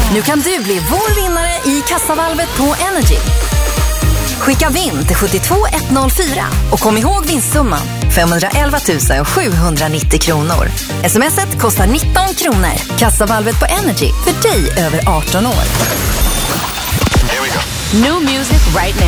Nu kan du bli vår vinnare i kassavalvet på Energy. Skicka vinn till 72104 och kom ihåg vinstsumman 511 790 kronor. SMS-et kostar 19 kronor. Kassavalvet på Energy för dig över 18 år. New music right now.